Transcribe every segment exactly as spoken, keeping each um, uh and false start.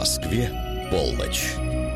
Москве полночь.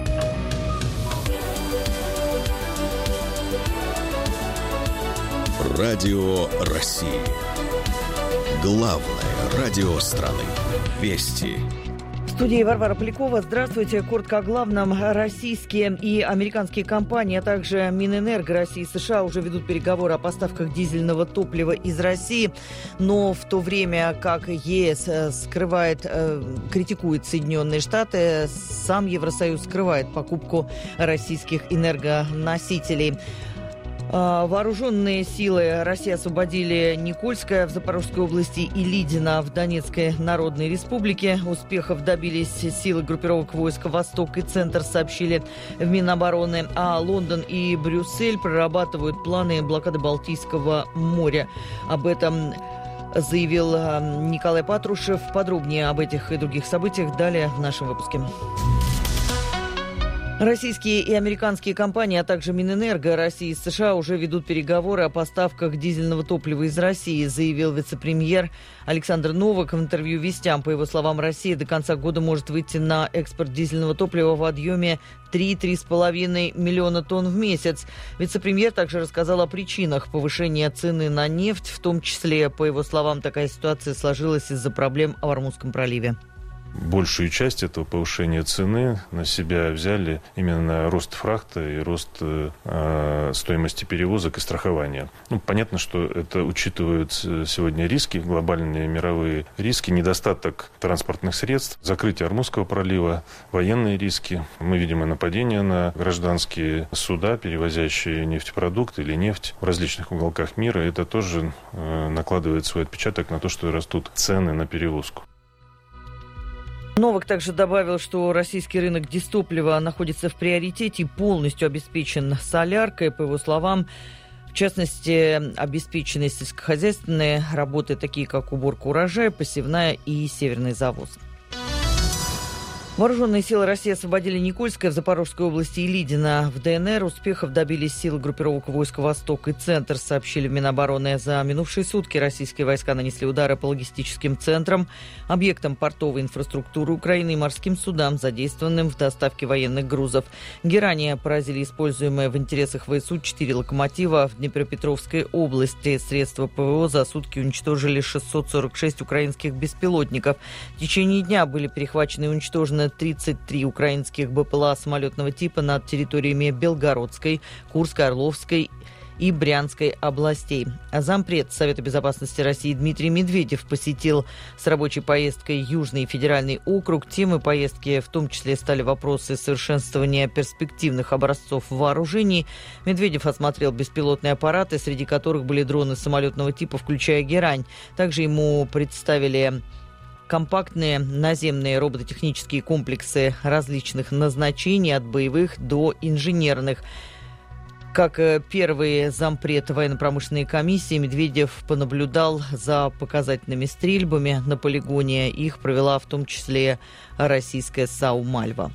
Радио России. Главное радио страны. Вести. В студии Варвара Полякова. Здравствуйте. Коротко о главном. Российские и американские компании, а также Минэнерго России и США уже ведут переговоры о поставках дизельного топлива из России. Но в то время как ЕС скрывает, э, критикует Соединенные Штаты, сам Евросоюз скрывает покупку российских энергоносителей. Вооруженные силы России освободили Никольское в Запорожской области и Лидино в Донецкой Народной Республике. Успехов добились силы группировок войск «Восток» и «Центр», сообщили в Минобороны. А Лондон и Брюссель прорабатывают планы блокады Балтийского моря. Об этом заявил Николай Патрушев. Подробнее об этих и других событиях далее в нашем выпуске. Российские и американские компании, а также Минэнерго России и США уже ведут переговоры о поставках дизельного топлива из России, заявил вице-премьер Александр Новак в интервью «Вестям». По его словам, Россия до конца года может выйти на экспорт дизельного топлива в объеме три-три с половиной миллиона тонн в месяц. Вице-премьер также рассказал о причинах повышения цены на нефть, в том числе, по его словам, такая ситуация сложилась из-за проблем в Ормузском проливе. Большую часть этого повышения цены на себя взяли именно рост фрахта и рост э, стоимости перевозок и страхования. Ну, понятно, что это учитывают сегодня риски, глобальные мировые риски, недостаток транспортных средств, закрытие Ормузского пролива, военные риски. Мы видим и нападения на гражданские суда, перевозящие нефтепродукты или нефть в различных уголках мира. Это тоже э, накладывает свой отпечаток на то, что растут цены на перевозку. Новак также добавил, что российский рынок дистоплива находится в приоритете и полностью обеспечен соляркой. По его словам, в частности, обеспечены сельскохозяйственные работы, такие как уборка урожая, посевная и северный завоз. Вооруженные силы России освободили Никольское в Запорожской области и Лидино в ДНР. Успехов добились силы группировок войск «Восток» и «Центр», сообщили в Минобороны. За минувшие сутки российские войска нанесли удары по логистическим центрам, объектам портовой инфраструктуры Украины и морским судам, задействованным в доставке военных грузов. Герани поразили используемые в интересах ВСУ четыре локомотива в Днепропетровской области. Средства ПВО за сутки уничтожили шестьсот сорок шесть украинских беспилотников. В течение дня были перехвачены и уничтожены тридцать три украинских БПЛА самолетного типа над территориями Белгородской, Курской, Орловской и Брянской областей. А зампред Совета безопасности России Дмитрий Медведев посетил с рабочей поездкой Южный федеральный округ. Темой поездки в том числе стали вопросы совершенствования перспективных образцов вооружений. Медведев осмотрел беспилотные аппараты, среди которых были дроны самолетного типа, включая «Герань». Также ему представили компактные наземные робототехнические комплексы различных назначений, от боевых до инженерных. Как первый зампред военно-промышленной комиссии, Медведев понаблюдал за показательными стрельбами на полигоне. Их провела в том числе российская САУ «Мальва».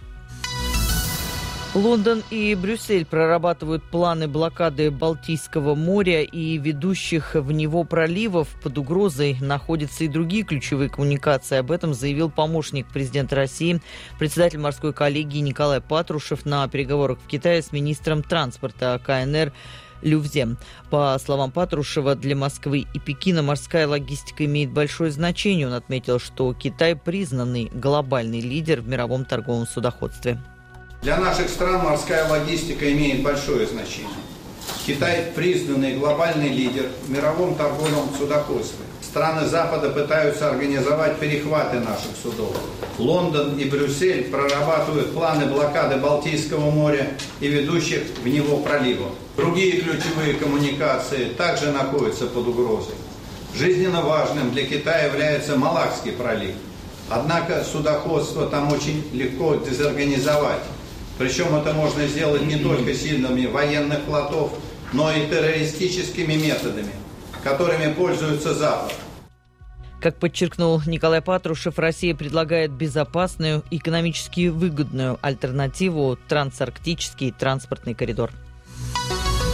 Лондон и Брюссель прорабатывают планы блокады Балтийского моря и ведущих в него проливов. Под угрозой находятся и другие ключевые коммуникации. Об этом заявил помощник президента России, председатель морской коллегии Николай Патрушев на переговорах в Китае с министром транспорта КНР Лювзе. По словам Патрушева, для Москвы и Пекина морская логистика имеет большое значение. Он отметил, что Китай признанный глобальный лидер в мировом торговом судоходстве. Для наших стран морская логистика имеет большое значение. Китай – признанный глобальный лидер в мировом торговом судоходстве. Страны Запада пытаются организовать перехваты наших судов. Лондон и Брюссель прорабатывают планы блокады Балтийского моря и ведущих в него проливов. Другие ключевые коммуникации также находятся под угрозой. Жизненно важным для Китая является Малакский пролив. Однако судоходство там очень легко дезорганизовать. Причем это можно сделать не только силами военных флотов, но и террористическими методами, которыми пользуется Запад. Как подчеркнул Николай Патрушев, Россия предлагает безопасную, экономически выгодную альтернативу – трансарктический транспортный коридор.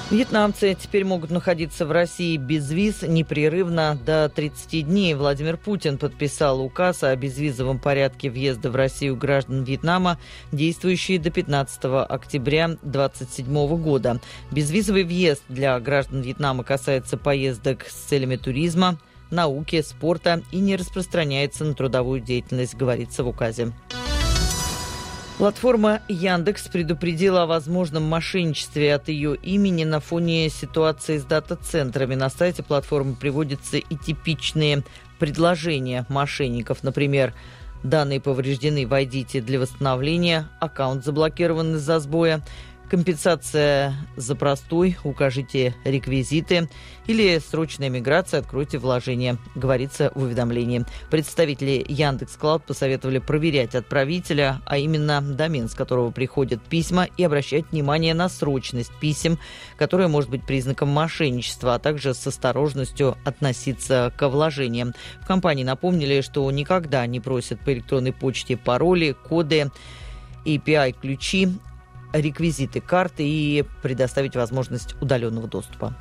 Вьетнамцы теперь могут находиться в России без виз непрерывно до тридцати дней. Владимир Путин подписал указ о безвизовом порядке въезда в Россию граждан Вьетнама, действующий до пятнадцатого октября две тысячи двадцать седьмого года. Безвизовый въезд для граждан Вьетнама касается поездок с целями туризма, науки, спорта и не распространяется на трудовую деятельность, говорится в указе. Платформа Яндекс предупредила о возможном мошенничестве от ее имени на фоне ситуации с дата-центрами. На сайте платформы приводятся и типичные предложения мошенников. Например, данные повреждены, войдите для восстановления, аккаунт заблокирован из-за сбоя, компенсация за простой, укажите реквизиты или срочная миграция, откройте вложения, говорится в уведомлении. Представители Яндекс.Клауд посоветовали проверять отправителя, а именно домен, с которого приходят письма, и обращать внимание на срочность писем, которая может быть признаком мошенничества, а также с осторожностью относиться к вложениям. В компании напомнили, что никогда не просят по электронной почте пароли, коды, эй пи ай-ключи, реквизиты карты и предоставить возможность удаленного доступа.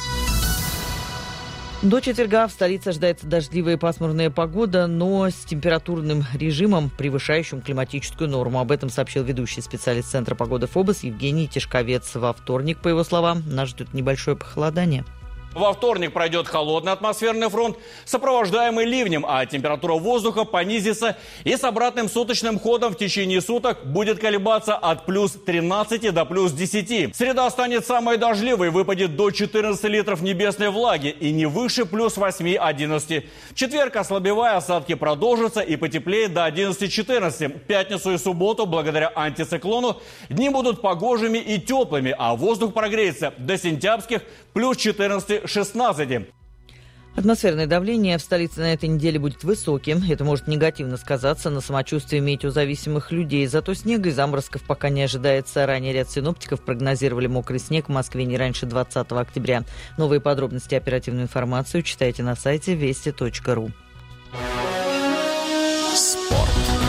До четверга в столице ожидается дождливая и пасмурная погода, но с температурным режимом, превышающим климатическую норму. Об этом сообщил ведущий специалист Центра погоды ФОБОС Евгений Тишковец. Во вторник, по его словам, нас ждет небольшое похолодание. Во вторник пройдет холодный атмосферный фронт, сопровождаемый ливнем, а температура воздуха понизится и с обратным суточным ходом в течение суток будет колебаться от плюс тринадцати до плюс десяти. Среда станет самой дождливой, выпадет до четырнадцати литров небесной влаги и не выше плюс восьми-одиннадцати. В четверг, ослабевая, осадки продолжатся и потеплеет до одиннадцати-четырнадцати. В пятницу и субботу, благодаря антициклону, дни будут погожими и теплыми, а воздух прогреется до сентябрьских плюс четырнадцати-шестнадцати. Атмосферное давление в столице на этой неделе будет высоким. Это может негативно сказаться на самочувствии метеозависимых людей. Зато снега и заморозков пока не ожидается. Ранее ряд синоптиков прогнозировали мокрый снег в Москве не раньше двадцатого октября. Новые подробности и оперативную информацию читайте на сайте вести точка ру. Спорт.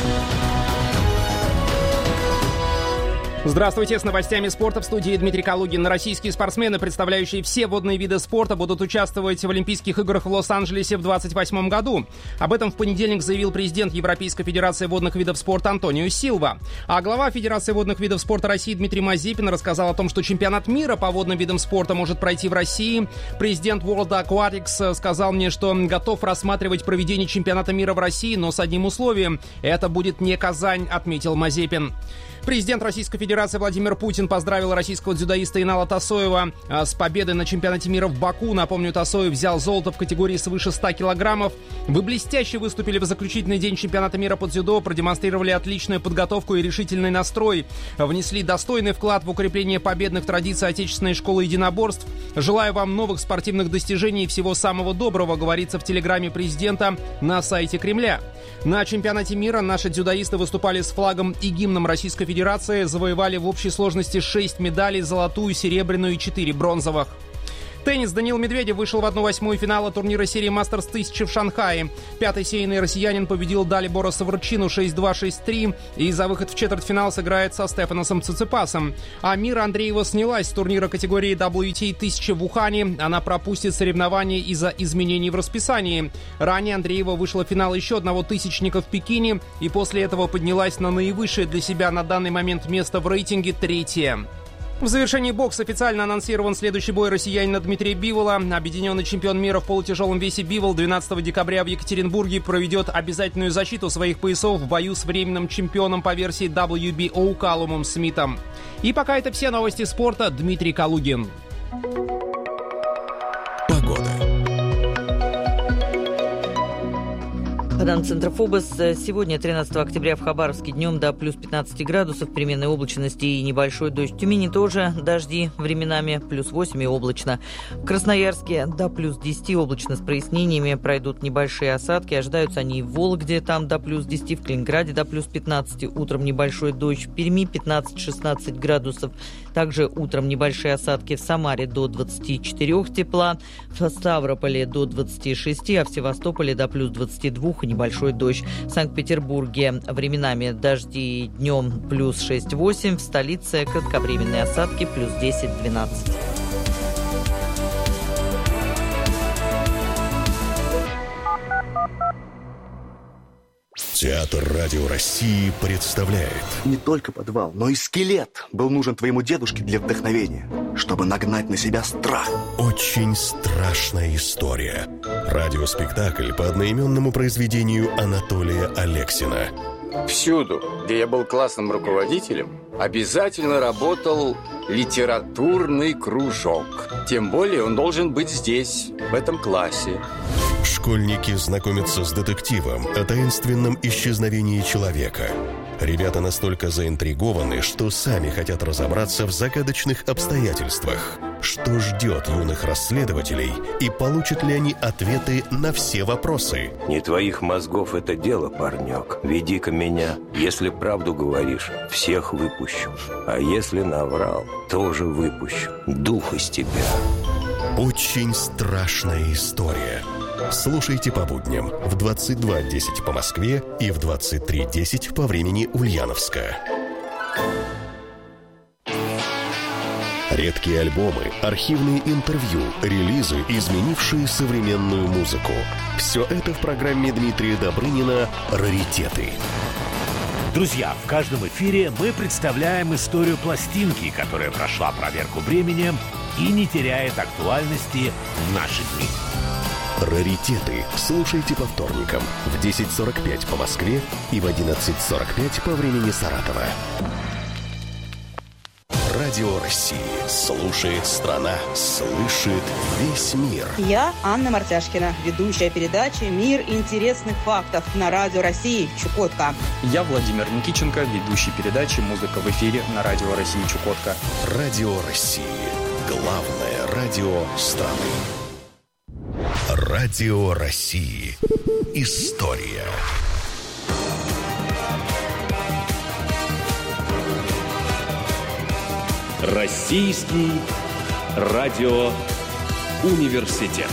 Здравствуйте, с новостями спорта в студии Дмитрий Калугин. Российские спортсмены, представляющие все водные виды спорта, будут участвовать в Олимпийских играх в Лос-Анджелесе в двадцать восьмом году. Об этом в понедельник заявил президент Европейской федерации водных видов спорта Антонио Силва. А глава Федерации водных видов спорта России Дмитрий Мазепин рассказал о том, что чемпионат мира по водным видам спорта может пройти в России. Президент World Aquatics сказал мне, что готов рассматривать проведение чемпионата мира в России, но с одним условием. Это будет не Казань, отметил Мазепин. Президент Российской Федерации Владимир Путин поздравил российского дзюдоиста Инала Тасоева с победой на чемпионате мира в Баку. Напомню, Тасоев взял золото в категории свыше ста килограммов. Вы блестяще выступили в заключительный день чемпионата мира по дзюдо, продемонстрировали отличную подготовку и решительный настрой. Внесли достойный вклад в укрепление победных традиций Отечественной школы единоборств. Желаю вам новых спортивных достижений и всего самого доброго, говорится в телеграме президента на сайте Кремля. На чемпионате мира наши дзюдоисты выступали с флагом и гимном Российской Федерации, завоевали в общей сложности шесть медалей, золотую, серебряную и четыре бронзовых. Теннис. Даниил Медведев вышел в одну восьмую финала турнира серии Мастерс тысяча в Шанхае. Пятый сейный россиянин победил Далибора Саврчину шесть-два, шесть-три и за выход в четвертьфинал сыграет со Стефаносом Циципасом. А Мира Андреева снялась с турнира категории дабл ю ти тысяча в Ухане. Она пропустит соревнования из-за изменений в расписании. Ранее Андреева вышла в финал еще одного тысячника в Пекине и после этого поднялась на наивысшее для себя на данный момент место в рейтинге, третье. В завершении бокса официально анонсирован следующий бой россиянина Дмитрия Бивола. Объединенный чемпион мира в полутяжелом весе Бивол двенадцатого декабря в Екатеринбурге проведет обязательную защиту своих поясов в бою с временным чемпионом по версии дабл ю би о Калумом Смитом. И пока это все новости спорта. Дмитрий Калугин. Погода. По данным Центра ФОБОС, сегодня, тринадцатого октября, в Хабаровске днем до плюс пятнадцати градусов, переменной облачности и небольшой дождь. В Тюмени тоже дожди временами, плюс восемь и облачно. В Красноярске до плюс десяти облачно с прояснениями, пройдут небольшие осадки. Ожидаются они в Вологде, там до плюс десяти, в Калининграде до плюс пятнадцати. Утром небольшой дождь, в Перми пятнадцать-шестнадцать градусов. Также утром небольшие осадки в Самаре до двадцати четырёх тепла, в Ставрополе до двадцати шести, а в Севастополе до плюс двадцати двух. Небольшой дождь. В Санкт-Петербурге временами дожди, днем плюс шесть-восемь. В столице кратковременные осадки плюс десять-двенадцать. Театр Радио России представляет. Не только подвал, но и скелет был нужен твоему дедушке для вдохновения, чтобы нагнать на себя страх. Очень страшная история. Радиоспектакль по одноименному произведению Анатолия Алексина. Всюду, где я был классным руководителем, обязательно работал литературный кружок. Тем более он должен быть здесь, в этом классе. Школьники знакомятся с детективом о таинственном исчезновении человека. Ребята настолько заинтригованы, что сами хотят разобраться в загадочных обстоятельствах. Что ждет юных расследователей и получат ли они ответы на все вопросы? Не твоих мозгов это дело, парнек. Веди-ка меня. Если правду говоришь, всех выпущу. А если наврал, тоже выпущу. Дух из тебя. Очень страшная история. Слушайте по будням в двадцать два десять по Москве и в двадцать три десять по времени Ульяновска. Редкие альбомы, архивные интервью, релизы, изменившие современную музыку. Все это в программе Дмитрия Добрынина «Раритеты». Друзья, в каждом эфире мы представляем историю пластинки, которая прошла проверку временем и не теряет актуальности в наши дни. «Раритеты» слушайте по вторникам в десять сорок пять по Москве и в одиннадцать сорок пять по времени Саратова. Радио России. Слушает страна, слышит весь мир. Я Анна Мартяшкина, ведущая передачи «Мир интересных фактов» на Радио России Чукотка. Я Владимир Никиченко, ведущий передачи «Музыка в эфире» на Радио России Чукотка. Радио России. Главное радио страны. Радио России. История. Российский радиоуниверситет.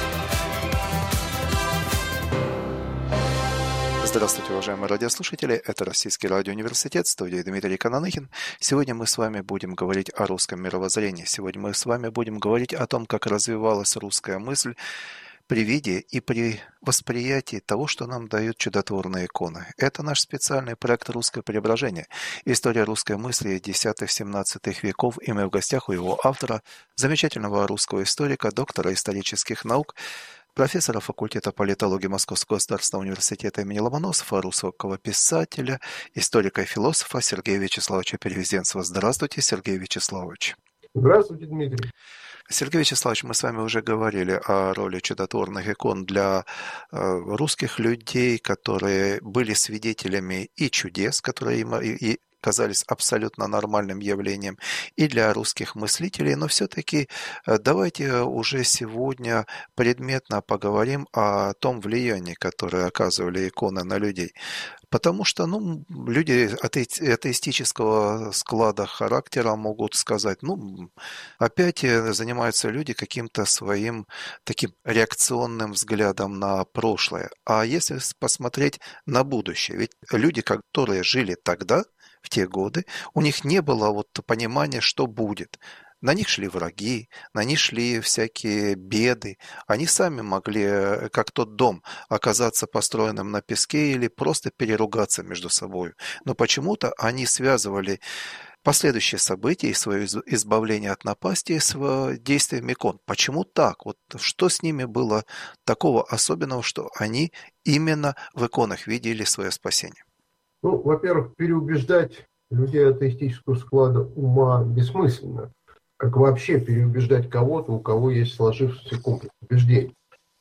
Здравствуйте, уважаемые радиослушатели. Это Российский радиоуниверситет, в студии Дмитрий Кананыхин. Сегодня мы с вами будем говорить о русском мировоззрении. Сегодня мы с вами будем говорить о том, как развивалась русская мысль при виде и при восприятии того, что нам дают чудотворные иконы. Это наш специальный проект «Русское преображение». История русской мысли десятых-семнадцатых веков, и мы в гостях у его автора, замечательного русского историка, доктора исторических наук, профессора факультета политологии Московского государственного университета имени Ломоносова, русского писателя, историка и философа Сергея Вячеславовича Перевезенцева. Здравствуйте, Сергей Вячеславович. Здравствуйте, Дмитрий. Сергей Вячеславович, мы с вами уже говорили о роли чудотворных икон для э, русских людей, которые были свидетелями и чудес, которые им и, и казались абсолютно нормальным явлением, и для русских мыслителей. Но все-таки э, давайте уже сегодня предметно поговорим о том влиянии, которое оказывали иконы на людей. Потому что ну, люди атеистического склада характера могут сказать, ну, опять занимаются люди каким-то своим таким реакционным взглядом на прошлое. А если посмотреть на будущее, ведь люди, которые жили тогда, в те годы, у них не было вот понимания, что будет. На них шли враги, на них шли всякие беды. Они сами могли, как тот дом, оказаться построенным на песке или просто переругаться между собой. Но почему-то они связывали последующие события и свое избавление от напасти с действием икон. Почему так? Вот что с ними было такого особенного, что они именно в иконах видели свое спасение? Ну, во-первых, переубеждать людей атеистического склада ума бессмысленно. Как вообще переубеждать кого-то, у кого есть сложившийся комплекс убеждений.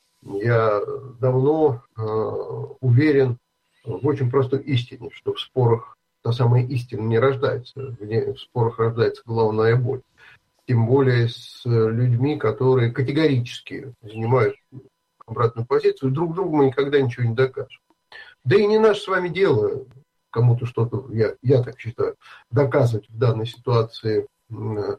Я давно э, уверен в очень простой истине, что в спорах та самая истина не рождается, в спорах рождается головная боль. Тем более с людьми, которые категорически занимают обратную позицию, друг другу мы никогда ничего не докажем. Да и не наше с вами дело кому-то что-то, я, я так считаю, доказывать в данной ситуации э,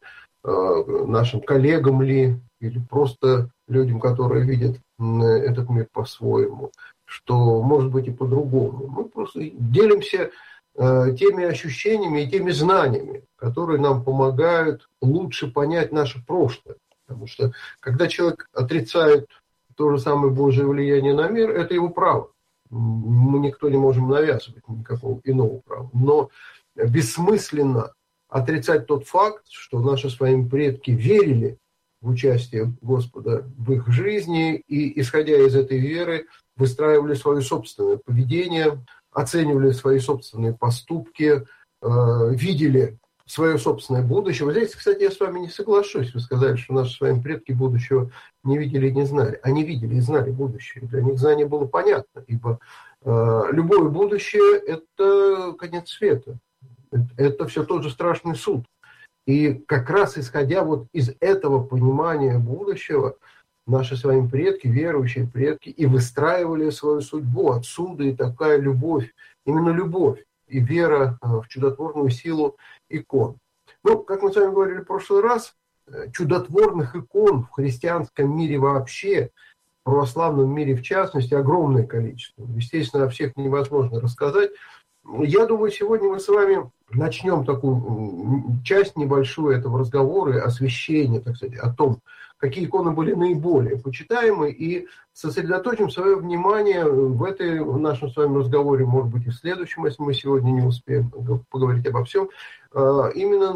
нашим коллегам ли, или просто людям, которые видят этот мир по-своему, что может быть и по-другому. Мы просто делимся э, теми ощущениями и теми знаниями, которые нам помогают лучше понять наше прошлое. Потому что когда человек отрицает то же самое Божье влияние на мир, это его право. Мы никто не можем навязывать никакого иного права. Но бессмысленно отрицать тот факт, что наши с вами предки верили в участие Господа в их жизни и, исходя из этой веры, выстраивали свое собственное поведение, оценивали свои собственные поступки, э, видели свое собственное будущее. Вот здесь, кстати, я с вами не соглашусь. Вы сказали, что наши с вами предки будущего не видели и не знали. Они видели и знали будущее. Для них знание было понятно, ибо э, любое будущее – это конец света. Это, это все тот же страшный суд. И как раз исходя вот из этого понимания будущего, наши с вами предки, верующие предки, и выстраивали свою судьбу. Отсюда и такая любовь, именно любовь и вера в чудотворную силу икон. Ну, как мы с вами говорили в прошлый раз, чудотворных икон в христианском мире вообще, в православном мире в частности, огромное количество. Естественно, о всех невозможно рассказать. Я думаю, сегодня мы с вами начнем такую часть небольшую этого разговора, освещения, так сказать, о том, какие иконы были наиболее почитаемы, и сосредоточим свое внимание в этой в нашем с вами разговоре, может быть, и в следующем, если мы сегодня не успеем поговорить обо всем, именно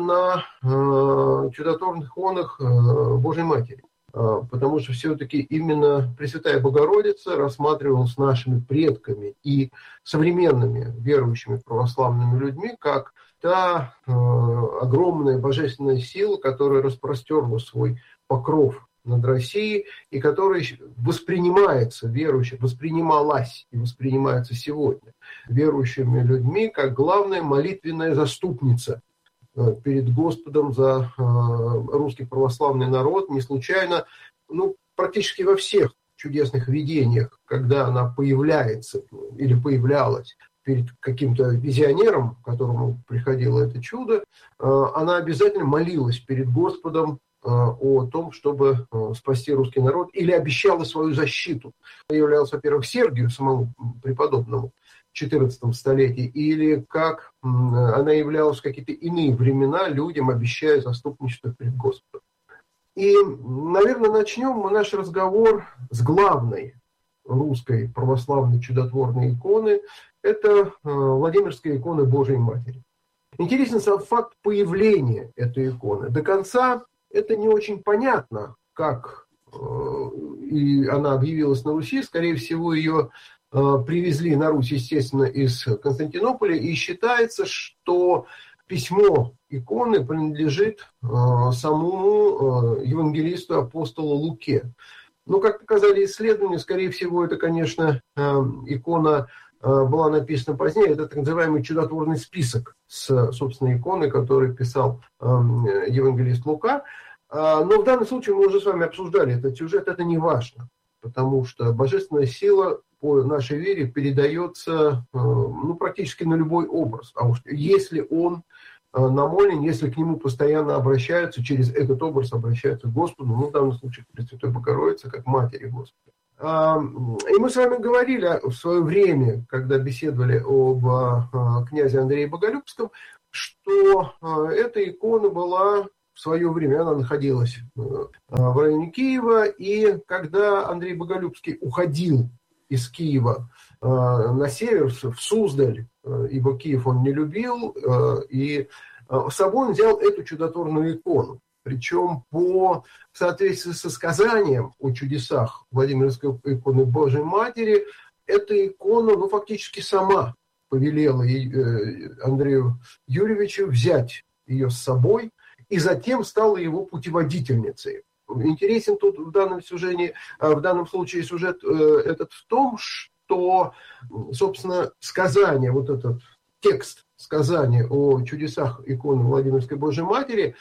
на чудотворных иконах Божьей Матери. Потому что все-таки именно Пресвятая Богородица рассматривалась нашими предками и современными верующими православными людьми как та э, огромная божественная сила, которая распростерла свой покров над Россией и которая воспринимается верующим, воспринималась и воспринимается сегодня верующими людьми как главная молитвенная заступница перед Господом за э, русский православный народ. Не случайно, ну, практически во всех чудесных видениях, когда она появляется или появлялась перед каким-то визионером, которому приходило это чудо, э, она обязательно молилась перед Господом э, о том, чтобы э, спасти русский народ, или обещала свою защиту. Она являлась, во-первых, Сергию, самому преподобному, в четырнадцатом столетии, или как она являлась в какие-то иные времена людям, обещая заступничество перед Господом. И, наверное, начнем мы наш разговор с главной русской православной чудотворной иконы. Это Владимирская икона Божией Матери. Интересен сам факт появления этой иконы. До конца это не очень понятно, как и она объявилась на Руси. Скорее всего, ее привезли на Русь, естественно, из Константинополя, и считается, что письмо иконы принадлежит э, самому э, евангелисту апостолу Луке. Но, как показали исследования, скорее всего, это, конечно, э, икона э, была написана позднее. Это так называемый чудотворный список с, собственно, иконой, который писал э, евангелист Лука. Э, но в данном случае мы уже с вами обсуждали этот сюжет, это не важно, потому что божественная сила по нашей вере передается ну, практически на любой образ. А уж если он намолен, если к нему постоянно обращаются, через этот образ обращаются к Господу, ну, в данном случае к Пресвятой Богородице, как Матери Господа. И мы с вами говорили в свое время, когда беседовали об князе Андрее Боголюбском, что эта икона была в свое время, она находилась в районе Киева, и когда Андрей Боголюбский уходил из Киева э, на север, в Суздаль, э, ибо Киев он не любил, э, и э, с собой он взял эту чудотворную икону. Причем по в соответствии со сказанием о чудесах Владимирской иконы Божией Матери, эта икона, ну, фактически сама повелела э, Андрею Юрьевичу взять ее с собой, и затем стала его путеводительницей. Интересен тут в данном сюжете, в данном случае сюжет этот в том, что, собственно, сказание, вот этот текст сказания о чудесах иконы Владимирской Божией Матери,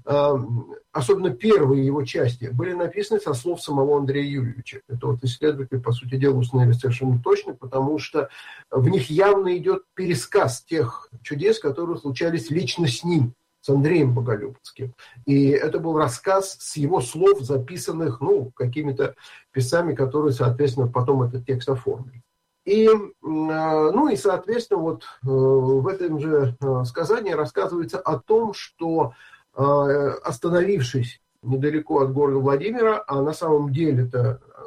особенно первые его части, были написаны со слов самого Андрея Юрьевича. Это вот исследователи, по сути дела, установили совершенно точно, потому что в них явно идет пересказ тех чудес, которые случались лично с ним, с Андреем Боголюбским. И это был рассказ с его слов, записанных, ну, какими-то писцами, которые, соответственно, потом этот текст оформили. И, ну, и, соответственно, вот в этом же сказании рассказывается о том, что, остановившись недалеко от города Владимира, а на самом деле-то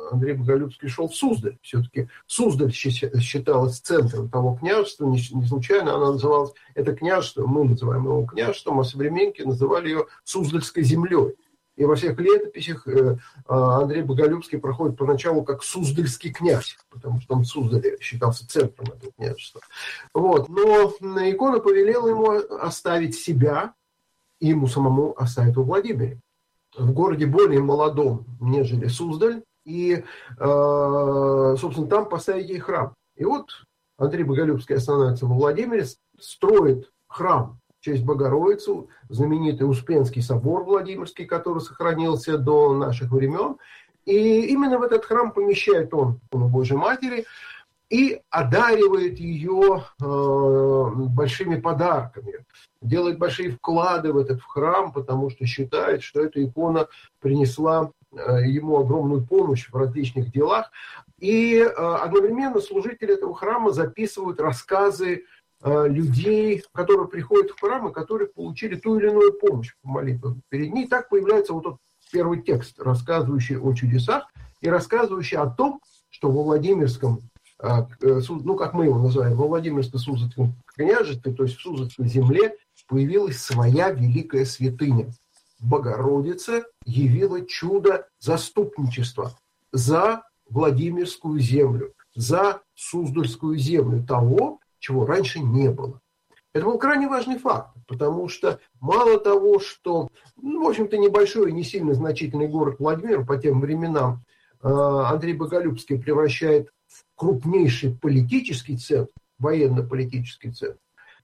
Андрей Боголюбский шел в Суздаль. Все-таки Суздаль считалась центром того княжества. Не случайно она называлась, это княжество, мы называем его княжеством, а современники называли ее Суздальской землей. И во всех летописях Андрей Боголюбский проходит поначалу как суздальский князь, потому что он в Суздале считался центром этого княжества. Вот. Но икона повелела ему оставить себя, и ему самому оставить во Владимире, в городе более молодом, нежели Суздаль, и, собственно, там поставить ей храм. И вот Андрей Боголюбский останавливается во Владимире, строит храм в честь Богородицы, знаменитый Успенский собор Владимирский, который сохранился до наших времен. И именно в этот храм помещает он икону Божьей Матери и одаривает ее э, большими подарками, делает большие вклады в этот храм, потому что считает, что эта икона принесла э, ему огромную помощь в различных делах. И э, одновременно служители этого храма записывают рассказы э, людей, которые приходят в храм и которые получили ту или иную помощь по молитвам перед ней. И так появляется вот тот первый текст, рассказывающий о чудесах и рассказывающий о том, что во Владимирском, ну, как мы его называем, во Владимирско-Суздальском княжестве, то есть в Суздальской земле, появилась своя великая святыня. Богородица явила чудо заступничества за Владимирскую землю, за Суздальскую землю, того, чего раньше не было. Это был крайне важный факт, потому что мало того, что, ну, в общем-то, небольшой и не сильно значительный город Владимир по тем временам Андрей Боголюбский превращает в крупнейший политический центр, военно-политический центр,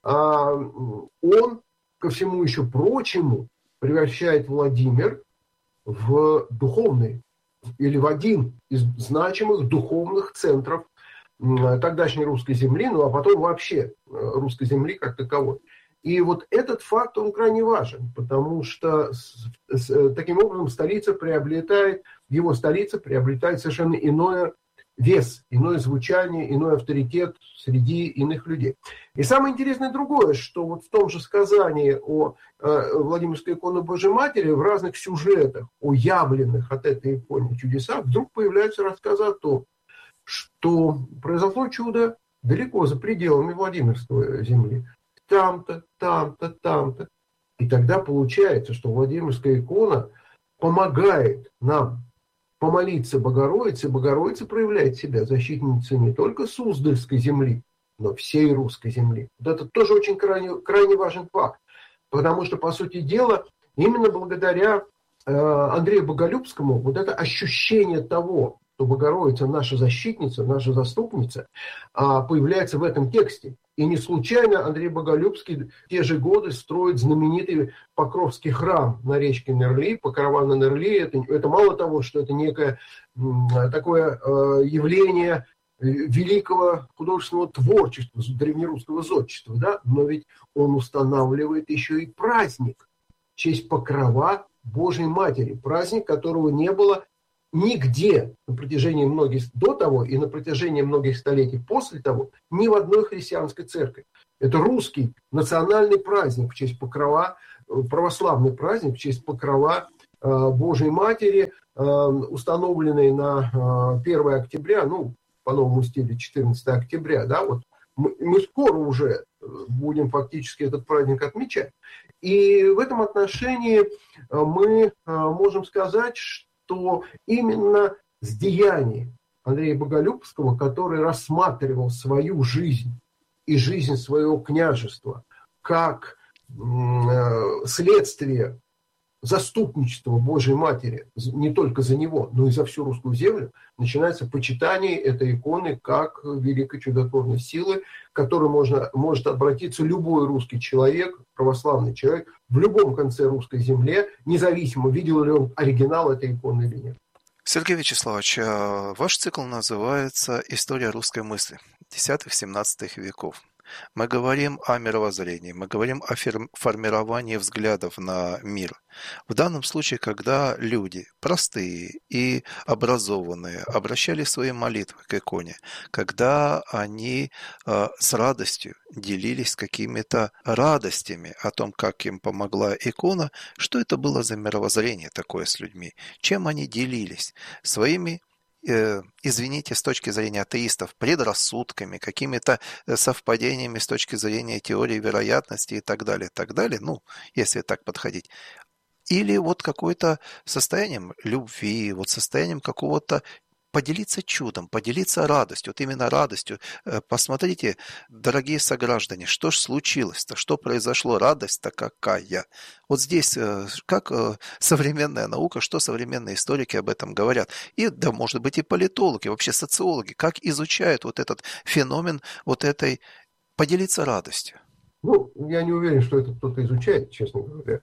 он, ко всему еще прочему, превращает Владимир в духовный или в один из значимых духовных центров тогдашней русской земли, ну а потом вообще русской земли как таковой. И вот этот факт, он крайне важен, потому что с, с, таким образом столица приобретает, его столица приобретает совершенно иной вес, иное звучание, иной авторитет среди иных людей. И самое интересное другое, что вот в том же сказании о э, Владимирской иконе Божьей Матери в разных сюжетах, о явленных от этой иконы чудесах, вдруг появляются рассказы о том, что произошло чудо далеко за пределами Владимирской земли. Там-то, там-то, там-то. И тогда получается, что Владимирская икона помогает нам помолиться Богородице. Богородица проявляет себя защитницей не только Суздальской земли, но всей русской земли. Вот это тоже очень крайне, крайне важный факт. Потому что, по сути дела, именно благодаря э, Андрею Боголюбскому вот это ощущение того, что Богородица наша защитница, наша заступница, появляется в этом тексте. И не случайно Андрей Боголюбский в те же годы строит знаменитый Покровский храм на речке Нерли, Покрова на Нерли. Это, это мало того, что это некое такое явление великого художественного творчества, древнерусского зодчества, да? Но ведь он устанавливает еще и праздник в честь Покрова Божьей Матери. Праздник, которого не было нигде на протяжении многих до того и на протяжении многих столетий после того ни в одной христианской церкви. Это русский национальный праздник в честь Покрова, православный праздник в честь Покрова э, Божьей Матери, э, установленный на э, первое октября, ну, по новому стилю четырнадцатое октября, да, вот мы, мы скоро уже будем фактически этот праздник отмечать. И в этом отношении мы э, можем сказать, что что именно с деяний Андрея Боголюбского, который рассматривал свою жизнь и жизнь своего княжества как э, следствие заступничества Божьей Матери не только за него, но и за всю русскую землю, начинается почитание этой иконы как великой чудотворной силы, к которой можно, может обратиться любой русский человек, православный человек, в любом конце русской земли, независимо, видел ли он оригинал этой иконы или нет. Сергей Вячеславович, ваш цикл называется «История русской мысли» десятых-семнадцатых веков. Мы говорим о мировоззрении, мы говорим о формировании взглядов на мир. В данном случае, когда люди, простые и образованные, обращали свои молитвы к иконе, когда они э, с радостью делились какими-то радостями о том, как им помогла икона, что это было за мировоззрение такое с людьми, чем они делились? Своими извините, с точки зрения атеистов, предрассудками, какими-то совпадениями с точки зрения теории вероятности и так далее, так далее, ну, если так подходить. Или вот какое-то состоянием любви, вот состоянием какого-то поделиться чудом, поделиться радостью, вот именно радостью. Посмотрите, дорогие сограждане, что ж случилось-то, что произошло, радость-то какая. Вот здесь как современная наука, что современные историки об этом говорят. И, да, может быть, и политологи, вообще социологи, как изучают вот этот феномен вот этой поделиться радостью. Ну, я не уверен, что это кто-то изучает, честно говоря.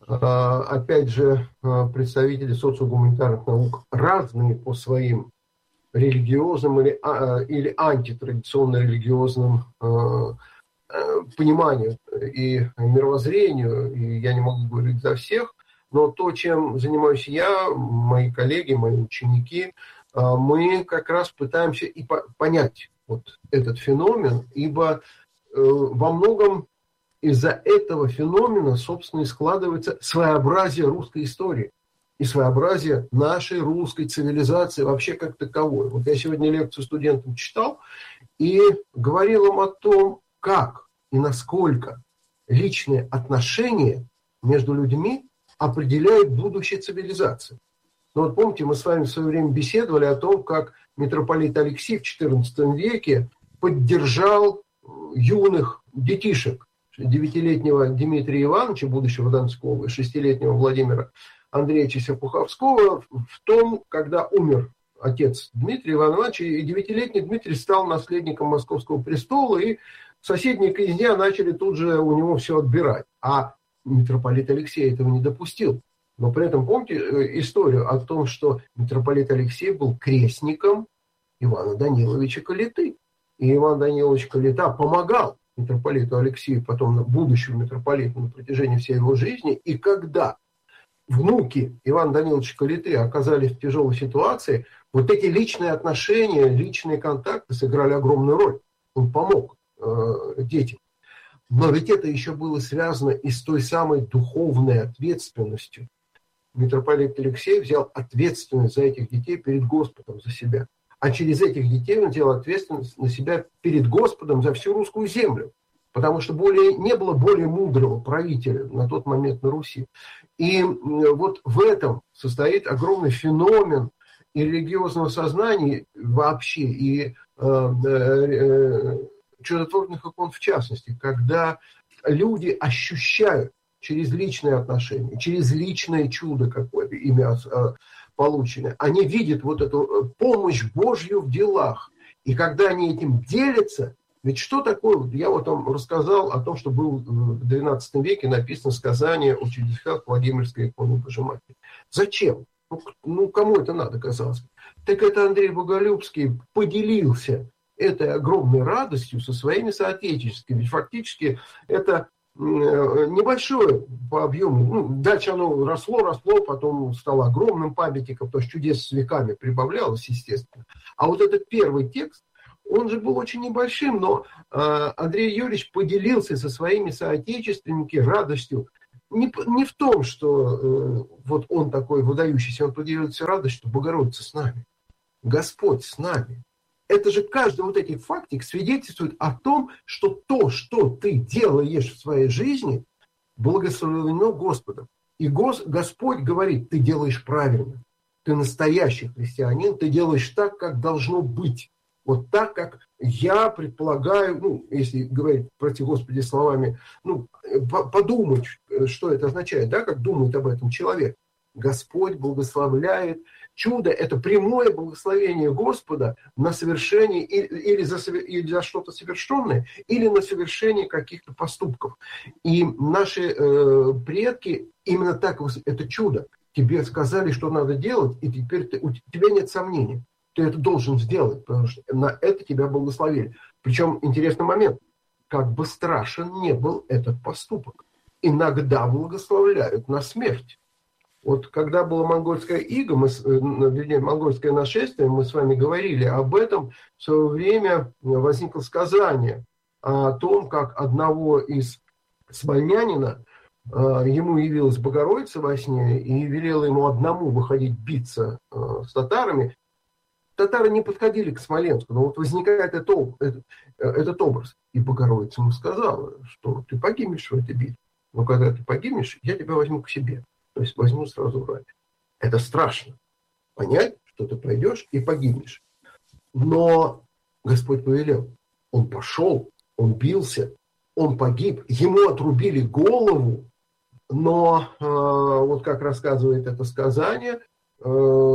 А, опять же, представители социогуманитарных наук разные по своим религиозным или, а, или антитрадиционно религиозным а, а, пониманию и мировоззрению, и я не могу говорить за всех, но то, чем занимаюсь я, мои коллеги, мои ученики, а, мы как раз пытаемся и по- понять вот этот феномен, ибо э, во многом из-за этого феномена, собственно, и складывается своеобразие русской истории и своеобразие нашей русской цивилизации вообще как таковой. Вот я сегодня лекцию студентам читал и говорил им о том, как и насколько личные отношения между людьми определяют будущее цивилизации. Ну вот помните, мы с вами в свое время беседовали о том, как митрополит Алексий в четырнадцатом веке поддержал юных детишек, девятилетнего Дмитрия Ивановича, будущего Донского, и шестилетнего Владимира Андреевича Серпуховского в том, когда умер отец Дмитрия Ивановича, и девятилетний Дмитрий стал наследником Московского престола, и соседние князья начали тут же у него все отбирать. А митрополит Алексей этого не допустил. Но при этом помните историю о том, что митрополит Алексей был крестником Ивана Даниловича Калиты. И Иван Данилович Калита помогал митрополиту Алексею, потом будущему митрополиту на протяжении всей его жизни. И когда внуки Ивана Даниловича Калиты оказались в тяжелой ситуации, вот эти личные отношения, личные контакты сыграли огромную роль. Он помог э, детям. Но ведь это еще было связано и с той самой духовной ответственностью. Митрополит Алексей взял ответственность за этих детей перед Господом, за себя. А через этих детей он взял ответственность на себя перед Господом за всю русскую землю. Потому что более, не было более мудрого правителя на тот момент на Руси. И вот в этом состоит огромный феномен и религиозного сознания вообще, и э, э, чудотворных икон в частности, когда люди ощущают через личные отношения, через личное чудо какое-то, имя полученное, они видят вот эту помощь Божью в делах. И когда они этим делятся, ведь что такое, я вот вам рассказал о том, что было в двенадцатом веке написано сказание о чудесах Владимирской иконы Божьей Матери. Зачем? Ну, ну, кому это надо, казалось бы? Так это Андрей Боголюбский поделился этой огромной радостью со своими соотечественниками. Ведь фактически это небольшое по объему. Ну, дальше оно росло, росло, потом стало огромным памятником, потому что чудес с веками прибавлялось, естественно. А вот этот первый текст, он же был очень небольшим, но э, Андрей Юрьевич поделился со своими соотечественниками радостью. Не, не в том, что э, вот он такой выдающийся, он поделился радостью, что Богородица с нами. Господь с нами. Это же каждый вот этих фактик свидетельствует о том, что то, что ты делаешь в своей жизни, благословено Господом. И Гос, Господь говорит, ты делаешь правильно. Ты настоящий христианин, ты делаешь так, как должно быть. Вот так, как я предполагаю, ну, если говорить, прости Господи, словами, ну, подумать, что это означает, да, как думает об этом человек. Господь благословляет. Чудо – это прямое благословение Господа на совершение или за, или за что-то совершенное, или на совершение каких-то поступков. И наши э, предки именно так, это чудо. Тебе сказали, что надо делать, и теперь ты, у тебя нет сомнений. Ты это должен сделать, потому что на это тебя благословили. Причем интересный момент. Как бы страшен не был этот поступок. Иногда благословляют на смерть. Вот когда было монгольское иго, мы, вернее, монгольское нашествие, мы с вами говорили об этом, в свое время возникло сказание о том, как одного из смольнянина, ему явилась Богородица во сне и велела ему одному выходить биться с татарами. татары не подходили к Смоленску, но вот возникает этот, этот, этот образ. И Богородица ему сказала, что ты погибнешь в этой битве, но когда ты погибнешь, я тебя возьму к себе. То есть возьму сразу в рай. Это страшно. Понять, что ты пойдешь и погибнешь. Но Господь повелел. Он пошел, он бился, он погиб. Ему отрубили голову, но э, вот как рассказывает это сказание, э,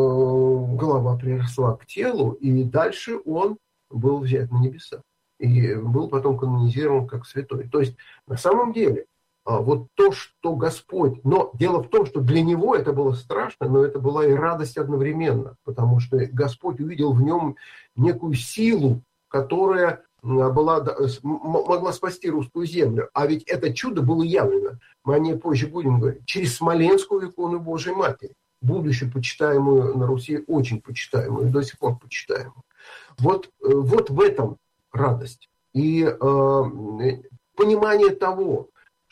голова приросла к телу, и дальше он был взят на небеса. И был потом канонизирован как святой. То есть на самом деле вот то, что Господь... Но дело в том, что для него это было страшно, но это была и радость одновременно, потому что Господь увидел в нем некую силу, которая была, могла спасти русскую землю. А ведь это чудо было явлено, мы о ней позже будем говорить, через Смоленскую икону Божией Матери, будущую почитаемую на Руси, очень почитаемую, до сих пор почитаемую. Вот, вот в этом радость. И э, понимание того,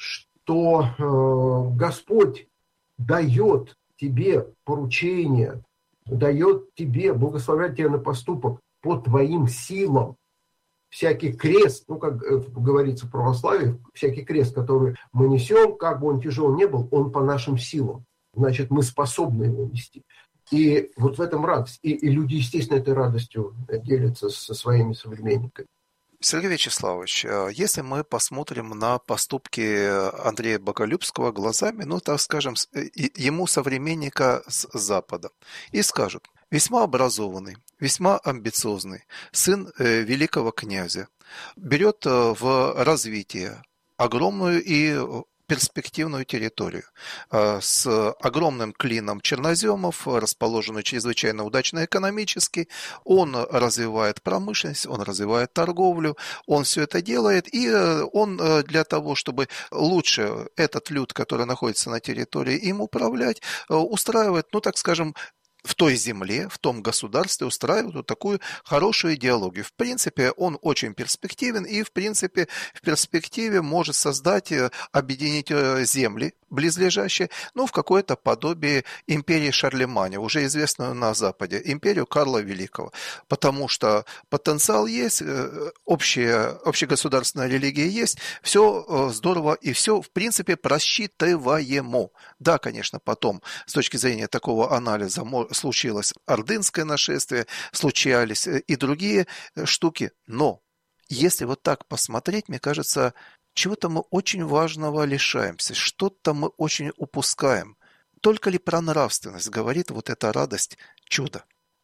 что э, Господь дает тебе поручение, дает тебе, благословляет тебя на поступок по твоим силам. Всякий крест, ну, как говорится в православии, всякий крест, который мы несем, как бы он тяжел не был, он по нашим силам. Значит, мы способны его нести. И вот в этом радость. И, и люди, естественно, этой радостью делятся со своими современниками. Сергей Вячеславович, если мы посмотрим на поступки Андрея Боголюбского глазами, ну, так скажем, ему современника с Запада, и скажут, весьма образованный, весьма амбициозный, сын великого князя, берет в развитие огромную и перспективную территорию с огромным клином черноземов, расположенную чрезвычайно удачно экономически. Он развивает промышленность, он развивает торговлю, он все это делает, и он для того, чтобы лучше этот люд, который находится на территории, им управлять, устраивает, ну так скажем, в той земле, в том государстве устраивают вот такую хорошую идеологию. В принципе, он очень перспективен и, в принципе, в перспективе может создать, объединить земли близлежащие, ну, в какое-то подобие империи Шарлеманя, уже известную на Западе, империю Карла Великого. Потому что потенциал есть, общая, общегосударственная религия есть, все здорово и все, в принципе, просчитываемо. Да, конечно, потом, с точки зрения такого анализа, случилось ордынское нашествие, случались и другие штуки. Но если вот так посмотреть, мне кажется, чего-то мы очень важного лишаемся, что-то мы очень упускаем. Только ли про нравственность говорит вот эта радость чуда?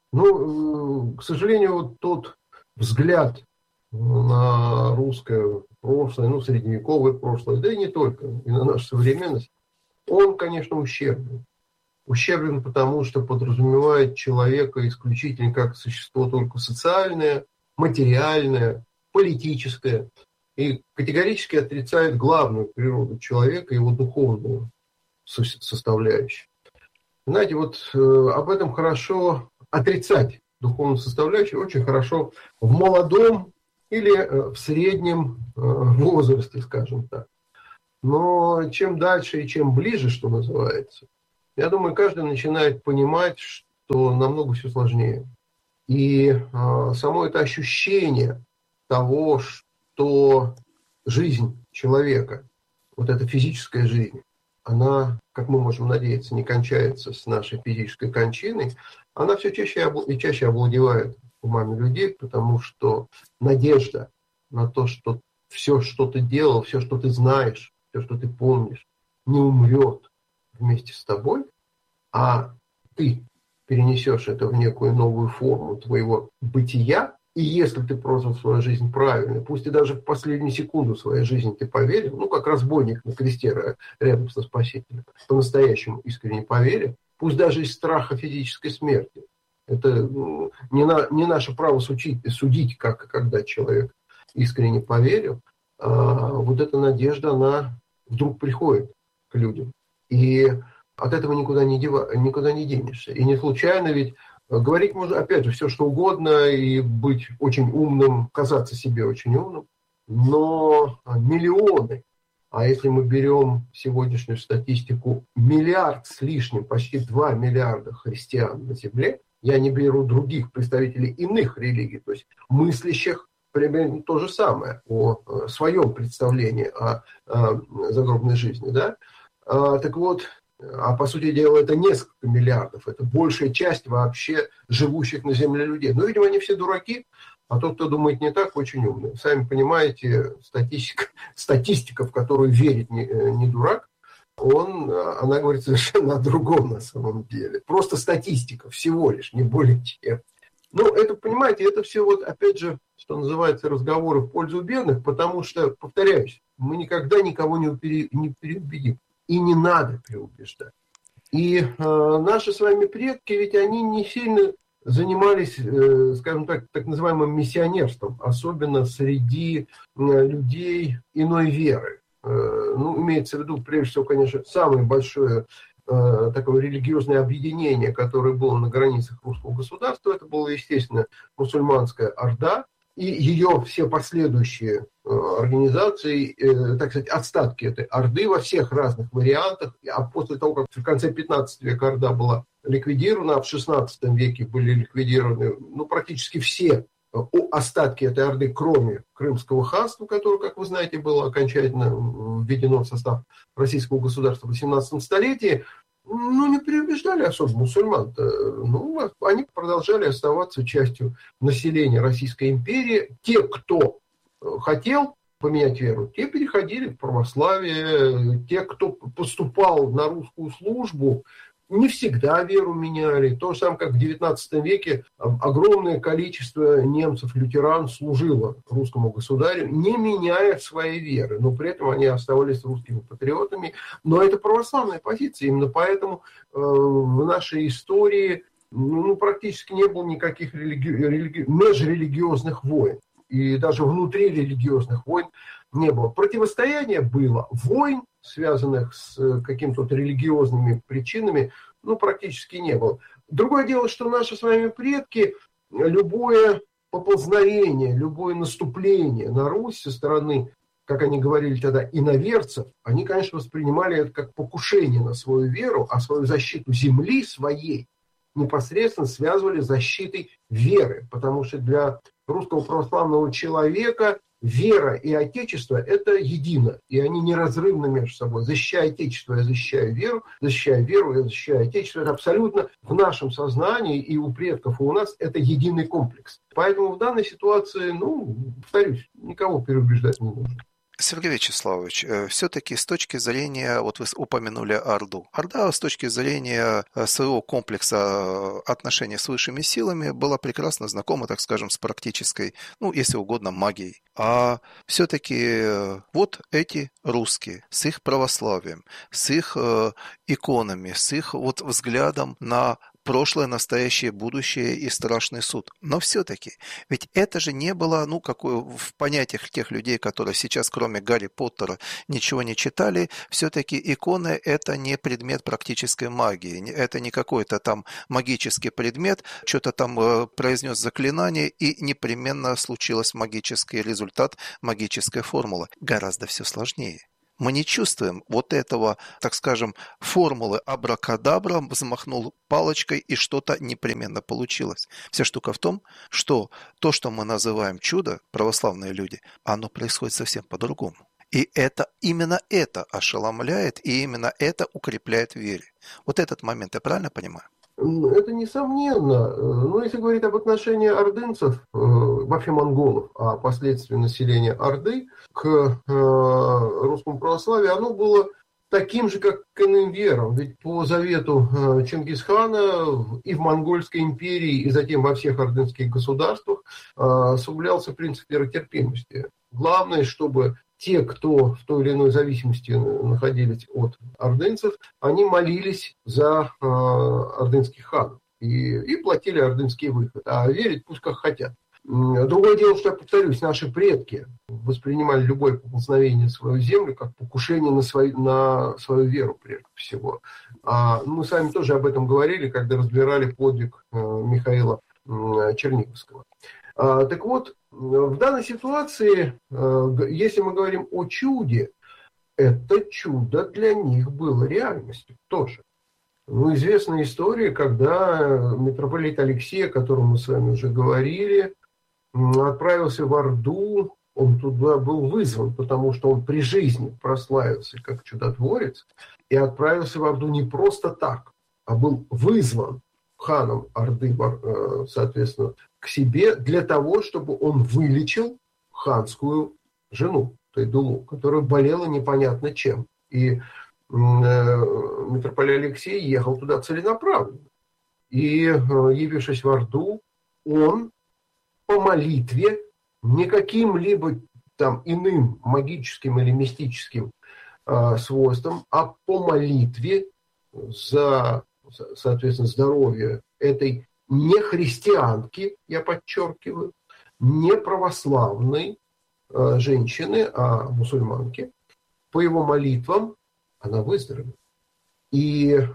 Ну, к сожалению, вот тот взгляд на русское прошлое, ну, средневековое прошлое, да и не только, и на нашу современность, он, конечно, ущербен. Ущербен, потому что подразумевает человека исключительно как существо только социальное, материальное, политическое, и категорически отрицает главную природу человека, его духовную составляющую. Знаете, вот э, об этом хорошо отрицать духовную составляющую, очень хорошо в молодом или э, в среднем э, возрасте, скажем так. Но чем дальше и чем ближе, что называется, я думаю, каждый начинает понимать, что намного все сложнее. И э, само это ощущение того, что жизнь человека, вот эта физическая жизнь, она, как мы можем надеяться, не кончается с нашей физической кончиной, она все чаще и чаще овладевает умами людей, потому что надежда на то, что все, что ты делал, все, что ты знаешь, все, что ты помнишь, не умрет вместе с тобой, а ты перенесешь это в некую новую форму твоего бытия, и если ты прожил свою жизнь правильно, пусть и даже в последнюю секунду своей жизни ты поверил, ну, как разбойник на кресте рядом со Спасителем, по-настоящему искренне поверил, пусть даже из страха физической смерти. Это ну, не, на, не наше право судить, судить, как когда человек искренне поверил. А вот эта надежда, она вдруг приходит к людям. И от этого никуда не, дева, никуда не денешься. И не случайно ведь говорить можно, опять же, все что угодно и быть очень умным, казаться себе очень умным, но миллионы, а если мы берем сегодняшнюю статистику, миллиард с лишним, почти два миллиарда христиан на земле, Я не беру других представителей иных религий, то есть мыслящих примерно то же самое о своем представлении о, о загробной жизни. Да? А, так вот, а по сути дела это несколько миллиардов, это большая часть вообще живущих на Земле людей. Но, видимо, они все дураки, а тот, кто думает не так, очень умный. Сами понимаете, статистика, статистика в которую верит не, не дурак, он, она говорит совершенно о другом на самом деле. Просто статистика, всего лишь, не более чем. Ну, это, понимаете, это все вот, опять же, что называется, разговоры в пользу бедных, потому что, повторяюсь, мы никогда никого не, пере, не переубедим. И не надо переубеждать. И э, наши с вами предки, ведь они не сильно занимались, э, скажем так, так называемым миссионерством, особенно среди э, людей иной веры. Ну, имеется в виду, прежде всего, конечно, самое большое э, такое религиозное объединение, которое было на границах русского государства, это была, естественно, мусульманская Орда, и ее все последующие э, организации, э, так сказать, остатки этой Орды во всех разных вариантах, а после того, как в конце пятнадцатого века Орда была ликвидирована, а в шестнадцатом веке были ликвидированы, ну, практически все остатки этой Орды, кроме Крымского ханства, которое, как вы знаете, было окончательно введено в состав российского государства в восемнадцатом столетии, ну, не переубеждали особо мусульман. Ну, они продолжали оставаться частью населения Российской империи. Те, кто хотел поменять веру, те переходили в православие. Те, кто поступал на русскую службу, не всегда веру меняли. То же самое, как в девятнадцатом веке огромное количество немцев-лютеран служило русскому государю, не меняя своей веры. Но при этом они оставались русскими патриотами. Но это православная позиция. Именно поэтому э, в нашей истории ну, практически не было никаких религи... религи... межрелигиозных войн. И даже внутри религиозных войн не было. Противостояние было. Войн, связанных с какими-то религиозными причинами, ну, практически не было. Другое дело, что наши с вами предки, любое поползновение, любое наступление на Русь со стороны, как они говорили тогда, иноверцев, они, конечно, воспринимали это как покушение на свою веру, а свою защиту земли своей непосредственно связывали с защитой веры, потому что для русского православного человека вера и отечество – это едино, и они неразрывны между собой. Защищая отечество, я защищаю веру, защищая веру, я защищаю отечество. Это абсолютно в нашем сознании и у предков, и у нас это единый комплекс. Поэтому в данной ситуации, ну, повторюсь, никого переубеждать не нужно. Сергей Вячеславович, все-таки с точки зрения, вот вы упомянули Орду. Орда с точки зрения своего комплекса отношений с высшими силами была прекрасно знакома, так скажем, с практической, ну, если угодно, магией. А все-таки вот эти русские с их православием, с их иконами, с их вот взглядом на прошлое, настоящее, будущее и страшный суд. Но все-таки, ведь это же не было, ну, какое, в понятиях тех людей, которые сейчас, кроме Гарри Поттера, ничего не читали, все-таки иконы – это не предмет практической магии, это не какой-то там магический предмет, что-то там э, произнес заклинание, и непременно случилось магический результат, магическая формула. Гораздо все сложнее. Мы не чувствуем вот этого, так скажем, формулы абракадабра, взмахнул палочкой и что-то непременно получилось. Вся штука в том, что то, что мы называем чудо, православные люди, оно происходит совсем по-другому. И это именно это ошеломляет, и именно это укрепляет в вере. Вот этот момент я правильно понимаю? Это несомненно. Но если говорить об отношении ордынцев, вообще монголов, а последствия населения Орды к русскому православию, оно было таким же, как к иным верам. Ведь по завету Чингисхана и в Монгольской империи, и затем во всех ордынских государствах соблюдался принцип веротерпимости. Главное, чтобы те, кто в той или иной зависимости находились от ордынцев, они молились за э, ордынских ханов и, и платили ордынский выход, а верить пусть как хотят. Другое дело, что, я повторюсь, наши предки воспринимали любое поползновение в свою землю как покушение на свою, на свою веру, прежде всего. А мы с вами тоже об этом говорили, когда разбирали подвиг э, Михаила э, Черниговского. А, так вот, в данной ситуации, если мы говорим о чуде, это чудо для них было реальностью тоже. Ну, известная история, когда митрополит Алексей, о котором мы с вами уже говорили, отправился в Орду. Он туда был вызван, потому что он при жизни прославился как чудотворец, и отправился в Орду не просто так, а был вызван ханом Орды, соответственно, к себе для того, чтобы он вылечил ханскую жену, Тайдулу, которая болела непонятно чем. И митрополит Алексей ехал туда целенаправленно. И, явившись в Орду, он по молитве, не каким-либо там иным магическим или мистическим э, свойством, а по молитве за, соответственно, здоровье этой не христианки, я подчеркиваю, не православной э, женщины, а мусульманки, по его молитвам она выздоровела. И э,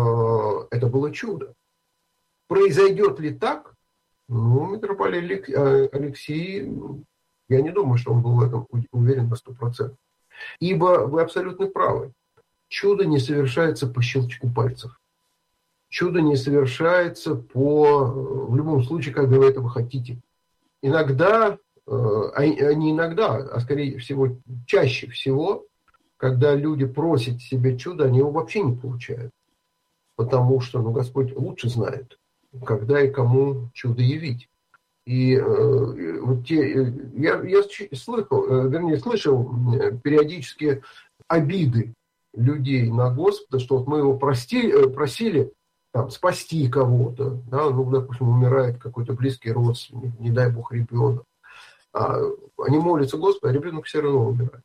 это было чудо. Произойдет ли так? Ну, митрополит Алексей, я не думаю, что он был в этом уверен на сто процентов. Ибо вы абсолютно правы. Чудо не совершается по щелчку пальцев. Чудо не совершается по, в любом случае, когда вы этого хотите. Иногда, а не иногда, а скорее всего, чаще всего, когда люди просят себе чудо, они его вообще не получают. Потому что, ну, Господь лучше знает, когда и кому чудо явить. И э, вот те, я, я слышал, э, вернее, слышал периодически обиды людей на Господа, что вот мы его простили, просили там, спасти кого-то, да, ну, допустим, умирает какой-то близкий родственник, не дай бог ребенок. А, они молятся Господу, а ребенок все равно умирает.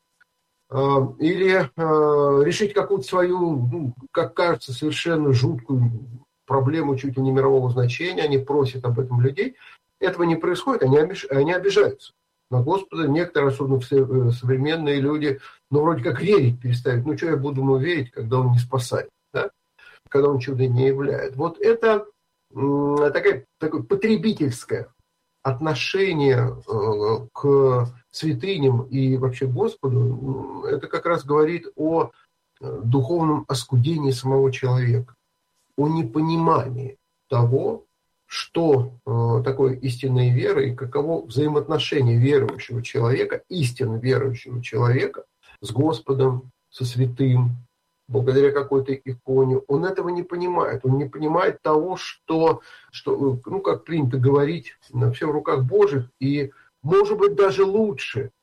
А, или а, решить какую-то свою, ну, как кажется, совершенно жуткую проблему чуть ли не мирового значения, они просят об этом людей. Этого не происходит, они, обиж... они обижаются на Господа. Некоторые, особенно современные люди, ну, вроде как верить перестают. Ну, что я буду ему верить, когда он не спасает, да? Когда он чудо не являет. Вот это м- такая, такое потребительское отношение э, к святыням и вообще Господу. Это как раз говорит о духовном оскудении самого человека, о непонимании того, что э, такое истинная вера и каково взаимоотношение верующего человека, истинно верующего человека с Господом, со святым, благодаря какой-то иконе. Он этого не понимает. Он не понимает того, что, что ну, как принято говорить, все в руках Божьих, и, может быть, даже лучше,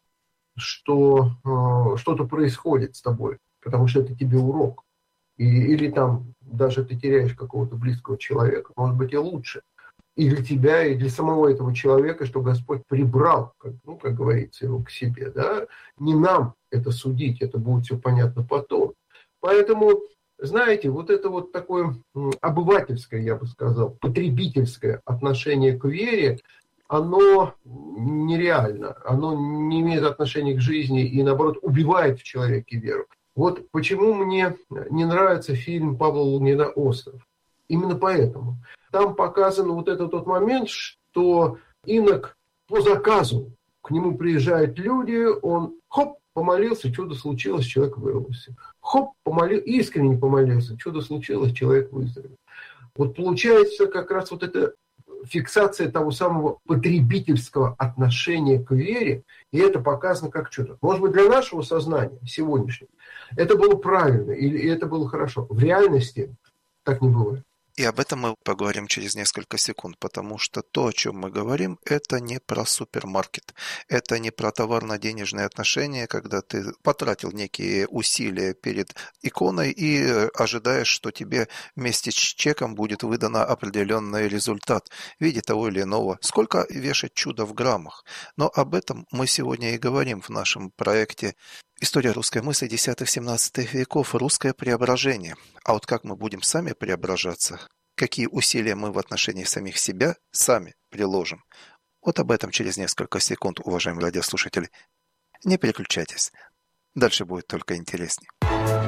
что э, что-то происходит с тобой, потому что это тебе урок. И, или там даже ты теряешь какого-то близкого человека, может быть, и лучше. И для тебя, и для самого этого человека, что Господь прибрал, как, ну, как говорится, его к себе. Да? Не нам это судить, это будет все понятно потом. Поэтому, знаете, вот это вот такое обывательское, я бы сказал, потребительское отношение к вере, оно нереально, оно не имеет отношения к жизни и, наоборот, убивает в человеке веру. Вот почему мне не нравится фильм Павла Лунгина «Остров». Именно поэтому. Там показан вот этот тот момент, что инок по заказу, к нему приезжают люди, он хоп, помолился, чудо случилось, человек вырвался. Хоп, помолился, искренне помолился, чудо случилось, человек выздоровел. Вот получается как раз вот эта фиксация того самого потребительского отношения к вере, и это показано как чудо. Может быть, для нашего сознания сегодняшнего это было правильно, или это было хорошо. В реальности так не бывает. И об этом мы поговорим через несколько секунд, потому что то, о чем мы говорим, это не про супермаркет, это не про товарно-денежные отношения, когда ты потратил некие усилия перед иконой и ожидаешь, что тебе вместе с чеком будет выдано определенный результат в виде того или иного. Сколько вешать чудо в граммах? Но об этом мы сегодня и говорим в нашем проекте «История русской мысли десятых-семнадцатых веков. Русское преображение». А вот как мы будем сами преображаться, какие усилия мы в отношении самих себя сами приложим, вот об этом через несколько секунд, уважаемые радиослушатели. Не переключайтесь, дальше будет только интереснее.